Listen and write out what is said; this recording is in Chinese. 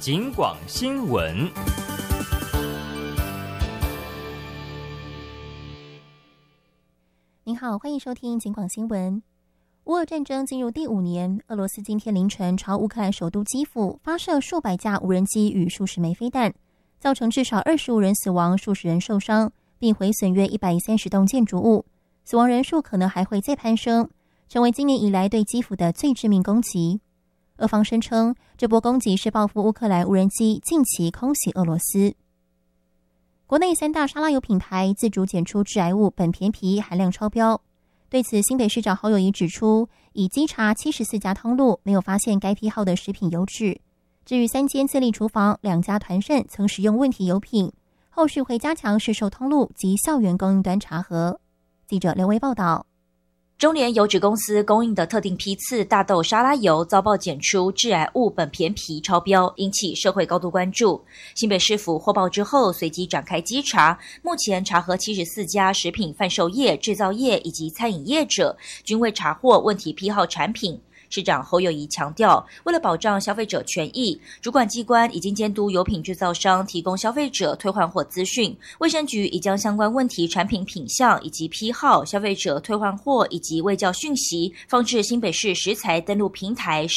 警广新闻。 您好，欢迎收听警广新闻。乌俄战争进入第5年，俄罗斯今天凌晨朝乌克兰首都基辅发射数百架无人机与数十枚飞弹，造成至少25人死亡、数十人受伤，并毁损约130栋建筑物，死亡人数可能还会再攀升，成为今年以来对基辅的最致命攻击。俄方声称，这波攻击是报复乌克兰无人机近期空袭俄罗斯。国内3大沙拉油品牌自主检出致癌物苯醃醙含量超标。对此，新北市长侯友宜指出，已稽查74家通路，没有发现该批号的食品油脂。至于3间自立厨房、2家团膳曾使用问题油品，后续会加强市售通路及校园供应端查核。记者刘维报道。 中联油脂公司供应的特定批次大豆沙拉油遭报检出致癌物苯醃醙超标，引起社会高度关注。新北市府获报之后，随即展开稽查，目前查核74家食品贩售业、制造业以及餐饮业者，均未查获问题批号产品。市长侯友宜强调，为了保障消费者权益，主管机关已经监督油品制造商提供消费者退换货资讯，卫生局已将相关问题产品品项以及批号、消费者退换货以及卫教讯息放置新北市食材登录平台